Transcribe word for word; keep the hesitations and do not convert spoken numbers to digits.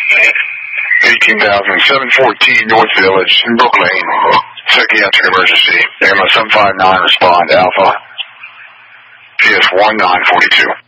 eighteen thousand, seven fourteen North Village in Brooklyn. Psychiatric emergency. A M O seven five nine, respond, Alpha. P S one nine four two.